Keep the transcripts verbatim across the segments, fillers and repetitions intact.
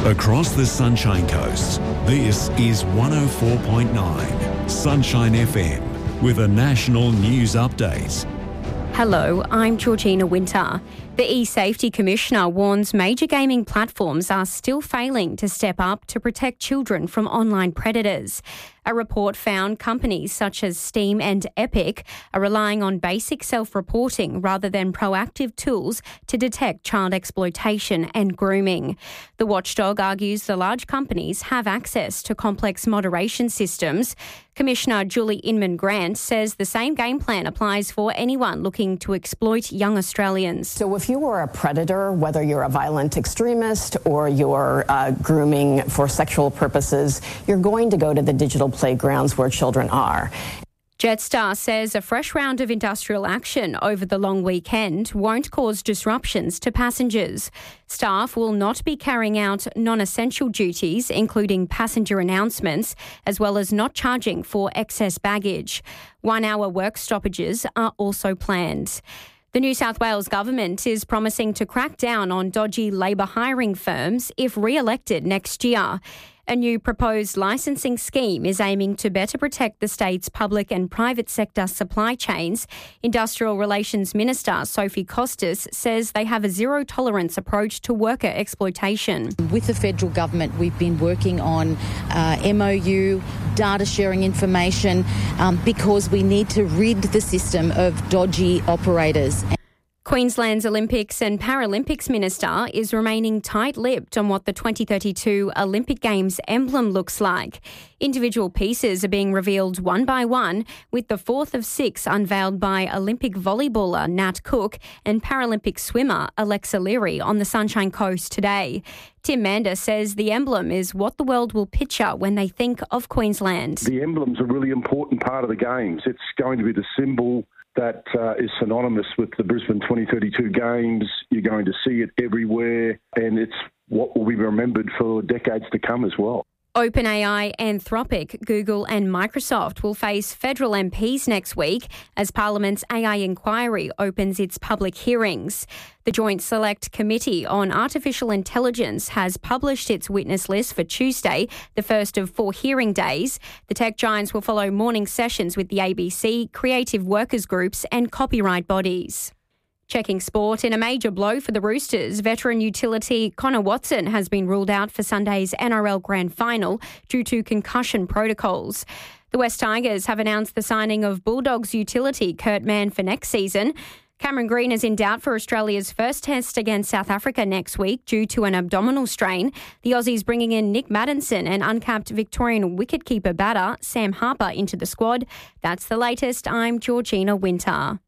Across the Sunshine Coast, this is one oh four point nine Sunshine F M with a national news update. Hello, I'm Georgina Winter. The eSafety Commissioner warns major gaming platforms are still failing to step up to protect children from online predators. A report found companies such as Steam and Epic are relying on basic self-reporting rather than proactive tools to detect child exploitation and grooming. The watchdog argues the large companies have access to complex moderation systems. Commissioner Julie Inman-Grant says the same game plan applies for anyone looking to exploit young Australians. So if you are a predator, whether you're a violent extremist or you're uh, grooming for sexual purposes, you're going to go to the digital playgrounds where children are. Jetstar says a fresh round of industrial action over the long weekend won't cause disruptions to passengers. Staff will not be carrying out non-essential duties, including passenger announcements, as well as not charging for excess baggage. One-hour work stoppages are also planned. The New South Wales government is promising to crack down on dodgy labour hiring firms if re-elected next year. A new proposed licensing scheme is aiming to better protect the state's public and private sector supply chains. Industrial Relations Minister Sophie Costas says they have a zero-tolerance approach to worker exploitation. With the federal government, we've been working on uh, M O U, data sharing information, um, because we need to rid the system of dodgy operators. Queensland's Olympics and Paralympics Minister is remaining tight-lipped on what the twenty thirty-two Olympic Games emblem looks like. Individual pieces are being revealed one by one, with the fourth of six unveiled by Olympic volleyballer Nat Cook and Paralympic swimmer Alexa Leary on the Sunshine Coast today. Tim Mander says the emblem is what the world will picture when they think of Queensland. The emblem's a really important part of the Games. It's going to be the symbol that uh, is synonymous with the Brisbane twenty thirty-two Games. You're going to see it everywhere, and it's what will be remembered for decades to come as well. OpenAI, Anthropic, Google and Microsoft will face federal M Ps next week as Parliament's A I inquiry opens its public hearings. The Joint Select Committee on Artificial Intelligence has published its witness list for Tuesday, the first of four hearing days. The tech giants will follow morning sessions with the A B C, creative workers groups and copyright bodies. Checking sport, in a major blow for the Roosters, veteran utility Connor Watson has been ruled out for Sunday's N R L Grand Final due to concussion protocols. The West Tigers have announced the signing of Bulldogs utility Kurt Mann for next season. Cameron Green is in doubt for Australia's first test against South Africa next week due to an abdominal strain. The Aussies bringing in Nick Maddinson and uncapped Victorian wicketkeeper batter Sam Harper into the squad. That's the latest. I'm Georgina Winter.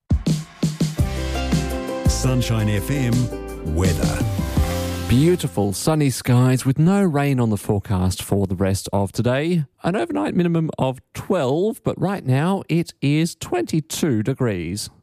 Sunshine F M weather. Beautiful sunny skies with no rain on the forecast for the rest of today. An overnight minimum of twelve, but right now it is twenty-two degrees.